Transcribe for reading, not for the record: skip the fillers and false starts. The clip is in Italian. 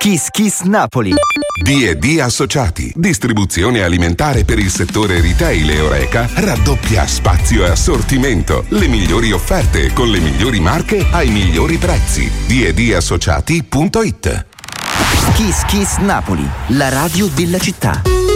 Kiss Kiss Napoli. D&D Associati, distribuzione alimentare per il settore retail e Horeca, raddoppia spazio e assortimento, le migliori offerte con le migliori marche ai migliori prezzi. D&Dassociati.it. Kiss Kiss Napoli, la radio della città.